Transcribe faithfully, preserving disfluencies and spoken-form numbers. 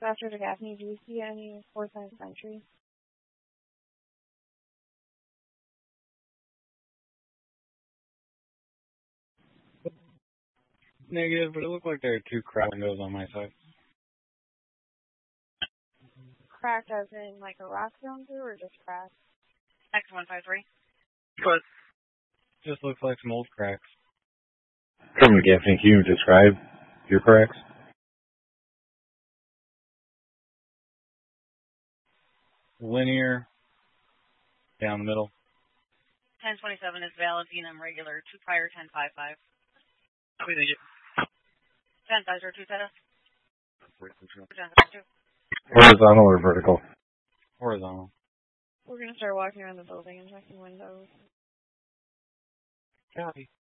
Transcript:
After the Gaffney, do you see any four signs of entry? Negative, but it looked like there are two crack windows on my side. Cracked as in like a rock thrown through, or just cracked? X one five three. But just looks like some old cracks. From Gaffney, can you describe your cracks? Linear, down the middle. ten twenty-seven is Valentinum regular, two prior ten five five. We think it. ten five zero two set us. Horizontal or vertical? Horizontal. We're going to start walking around the building and checking windows. Copy.